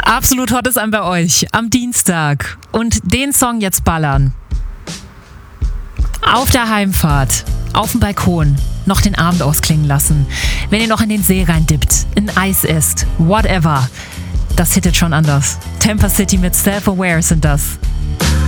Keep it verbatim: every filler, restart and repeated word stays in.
Absolut hot ist an bei euch am Dienstag und den Song jetzt ballern. Auf der Heimfahrt, auf dem Balkon, noch den Abend ausklingen lassen. Wenn ihr noch in den See reindippt, ein Eis esst, whatever. Das hittet schon anders. Temper City mit Self-Aware sind das.